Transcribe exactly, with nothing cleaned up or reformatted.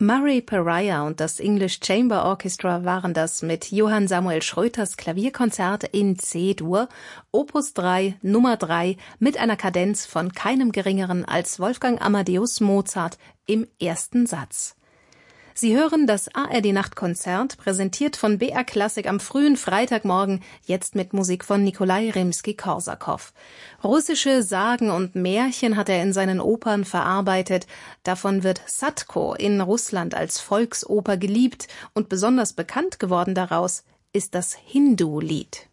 Murray Pariah und das English Chamber Orchestra waren das mit Johann Samuel Schröters Klavierkonzert in C-Dur, Opus drei, Nummer drei, mit einer Kadenz von keinem geringeren als Wolfgang Amadeus Mozart im ersten Satz. Sie hören das A R D-Nachtkonzert, präsentiert von B R Klassik am frühen Freitagmorgen, jetzt mit Musik von Nikolai Rimski-Korsakow. Russische Sagen und Märchen hat er in seinen Opern verarbeitet. Davon wird Sadko in Russland als Volksoper geliebt und besonders bekannt geworden daraus ist das Hindu-Lied.